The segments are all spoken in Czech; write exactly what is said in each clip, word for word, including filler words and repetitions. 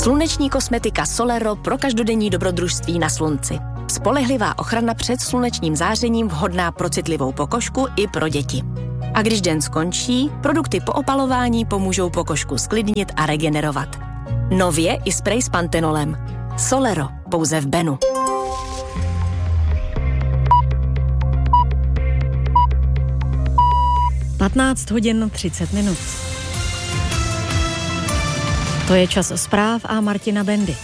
Sluneční kosmetika Solero pro každodenní dobrodružství na slunci. Spolehlivá ochrana před slunečním zářením vhodná pro citlivou pokožku i pro děti. A když den skončí, produkty po opalování pomůžou pokožku sklidnit a regenerovat. Nově i sprej s pantenolem. Solero, pouze v Benu. patnáct hodin třicet minut. To je čas zpráv a Martina Bendy.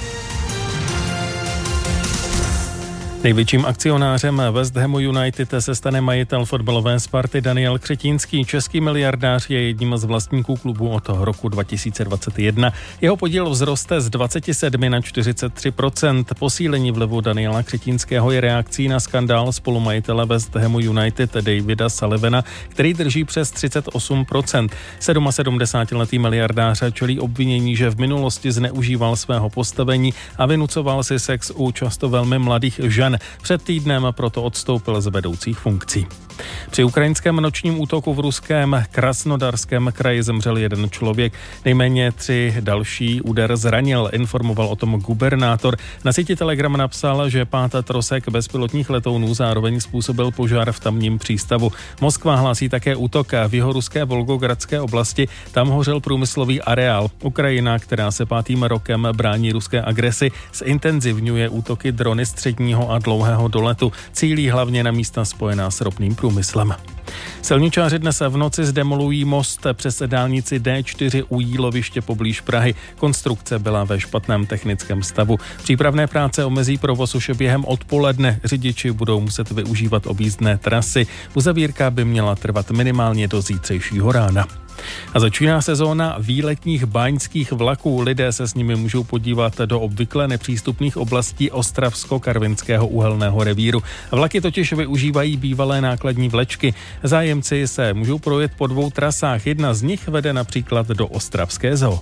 Největším akcionářem West Hamu United se stane majitel fotbalové Sparty Daniel Křetínský. Český miliardář je jedním z vlastníků klubu od roku dva tisíce dvacet jedna. Jeho podíl vzroste z dvacet sedm na čtyřicet tři procent. Posílení vlivu Daniela Křetínského je reakcí na skandál spolumajitele West Hamu United Davida Sullivana, který drží přes třicet osm procent. sedmdesátletý miliardář čelí obvinění, že v minulosti zneužíval svého postavení a vynucoval si sex u často velmi mladých žen. Před týdnem proto odstoupil z vedoucích funkcí. Při ukrajinském nočním útoku v ruském Krasnodarském kraji zemřel jeden člověk, nejméně tři další úder zranil, informoval o tom gubernátor. Na síti Telegram napsal, že pát trosek bezpilotních letounů zároveň způsobil požár v tamním přístavu. Moskva hlásí také útok v jihoruské Volgogradské oblasti, tam hořel průmyslový areál. Ukrajina, která se pátým rokem brání ruské agresi, zintenzivňuje útoky drony středního a dlouhého doletu. Cílí hlavně na místa spojená s ropným průmyslem. Silničáři dnes v noci zdemolují most přes dálnici D čtyři u Jíloviště poblíž Prahy. Konstrukce byla ve špatném technickém stavu. Přípravné práce omezí provoz už během odpoledne. Řidiči budou muset využívat objízdné trasy. Uzavírka by měla trvat minimálně do zítřejšího rána. A začíná sezóna výletních báňských vlaků. Lidé se s nimi můžou podívat do obvykle nepřístupných oblastí Ostravsko-Karvinského uhelného revíru. Vlaky totiž využívají bývalé nákladní vlečky. Zájemci se můžou projet po dvou trasách. Jedna z nich vede například do ostravské zoo.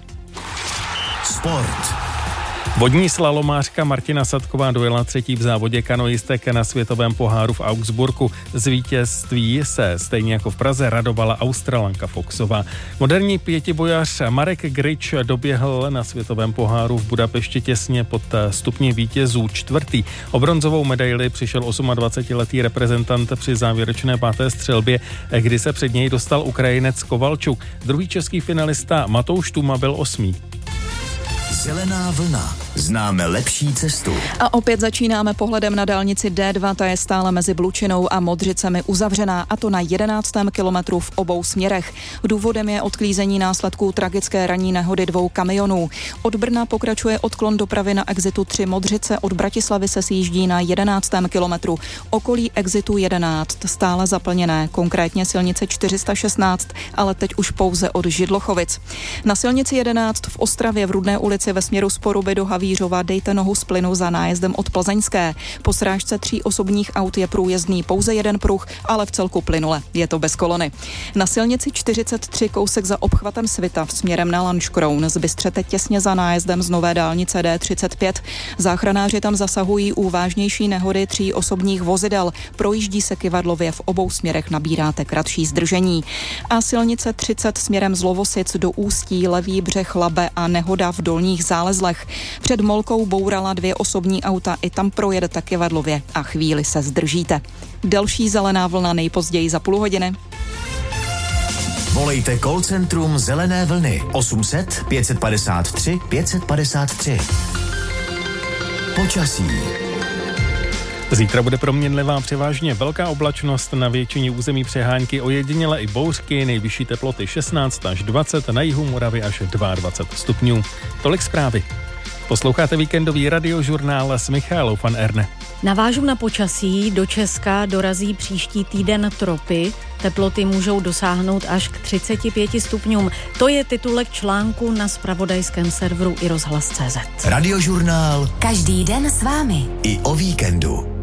Sport. Vodní slalomářka Martina Sadková dojela třetí v závodě kanoistek na světovém poháru v Augsburgu. Z vítězství se stejně jako v Praze radovala Australanka Foxová. Moderní pětibojař Marek Grič doběhl na světovém poháru v Budapešti těsně pod stupni vítězů čtvrtý. O bronzovou medaili přišel dvacetiosmiletý reprezentant při závěrečné páté střelbě, kdy se před něj dostal Ukrajinec Kovalčuk. Druhý český finalista Matouš Tuma byl osmý. Zelená vlna. Známe lepší cestu. A opět začínáme pohledem na dálnici D dva, ta je stále mezi Blučinou a Modřicemi uzavřená, a to na jedenáctém kilometru v obou směrech. Důvodem je odklízení následků tragické ranní nehody dvou kamionů. Od Brna pokračuje odklon dopravy na exitu tři Modřice, od Bratislavy se sjíždí na jedenáctém kilometru. Okolí exitu jedenáct stále zaplněné, konkrétně silnice čtyři sta šestnáct, ale teď už pouze od Židlochovic. Na silnici jedenáct v Ostravě v Rudné ulici ve směru z Poruby do Havířova dejte nohu z plynu za nájezdem od Plzeňské. Po srážce tří osobních aut je průjezdný pouze jeden pruh, ale v celku plynule. Je to bez kolony. Na silnici čtyřicet tři kousek za obchvatem Svitav směrem na Lanškroun zbystřete těsně za nájezdem z nové dálnice D třicet pět. Záchranáři tam zasahují u vážnější nehody tří osobních vozidel. Projíždí se kyvadlově, v obou směrech nabíráte kratší zdržení. A silnice třicet směrem z Lovosic do Ústí, levý břeh Labe a nehoda v Dolních Zálezlech. Před Molkou bourala dvě osobní auta, i tam projedete kyvadlově a chvíli se zdržíte. Další zelená vlna nejpozději za půl hodiny. Volejte call centrum Zelené vlny osm set pět padesát tři pět padesát tři. Počasí. Zítra bude proměnlivá převážně velká oblačnost, na většině území přehánky, ojediněle i bouřky, nejvyšší teploty šestnáct až dvacet, na jihu Moravy až dvacet dva stupňů. Tolik zprávy. Posloucháte víkendový radiožurnál s Michálou van Erne. Navážu na počasí. Do Česka dorazí příští týden tropy. Teploty můžou dosáhnout až k třicet pět stupňům. To je titulek článku na zpravodajském serveru i rozhlas tečka cé zet. Radiožurnál. Každý den s vámi. I o víkendu.